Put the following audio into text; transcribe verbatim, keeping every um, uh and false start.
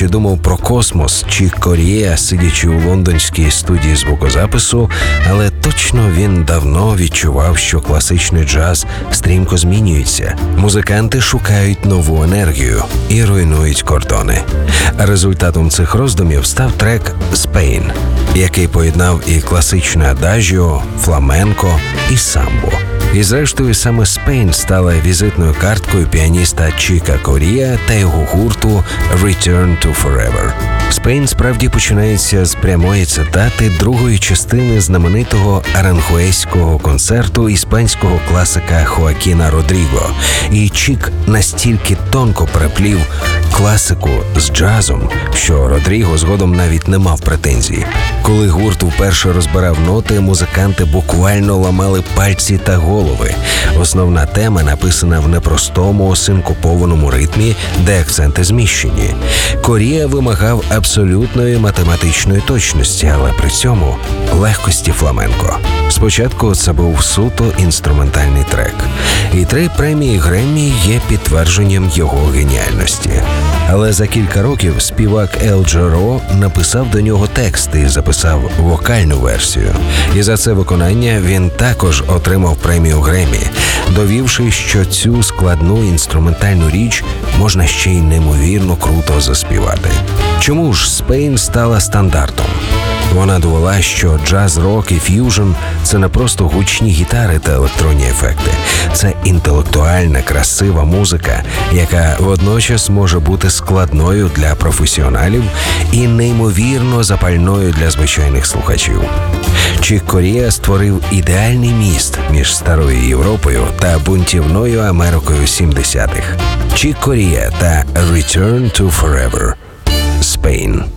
чи думав про космос Чік Коріа, сидячи у лондонській студії звукозапису, але точно він давно відчував, що класичний джаз стрімко змінюється. Музиканти шукають нову енергію і руйнують кордони. Результатом цих роздумів став трек «Spain», який поєднав і класичне адажіо, фламенко і самбо. І зрештою саме «Spain» стала візитною карткою піаніста Чіка Коріа та його гурту «Return to Forever». «Spain» справді починається з прямої цитати другої частини знаменитого аранхуеського концерту іспанського класика Хоакіна Родріго. І Чік настільки тонко переплів класику з джазом, що Родріго згодом навіть не мав претензій. Коли гурт вперше розбирав ноти, музиканти буквально ламали пальці та голови. Основна тема написана в непростому синкопованому ритмі, де акценти зміщені. Коріа вимагав абсолютної математичної точності, але при цьому легкості фламенко. Спочатку це був суто інструментальний трек. І три премії Греммі є підтвердженням його геніальності. Але за кілька років співак Ел Джаро написав до нього текст і записав вокальну версію. І за це виконання він також отримав премію Греммі, довівши, що цю складну інструментальну річ можна ще й неймовірно круто заспівати. Чому ж «Spain» стала стандартом? Вона довела, що джаз, рок і ф'южн – це не просто гучні гітари та електронні ефекти. Це інтелектуальна, красива музика, яка водночас може бути складною для професіоналів і неймовірно запальною для звичайних слухачів. Чік Коріа створив ідеальний міст між старою Європою та бунтівною Америкою сімдесятих. Чік Коріа та «Return to Forever» – «Spain».